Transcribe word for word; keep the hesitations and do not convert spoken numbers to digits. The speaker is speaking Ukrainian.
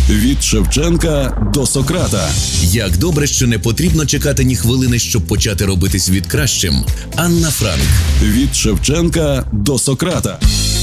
Від Шевченка до Сократа. Як добре, що не потрібно чекати ні хвилини, щоб почати робити світ кращим. Анна Франк. Від Шевченка до Сократа.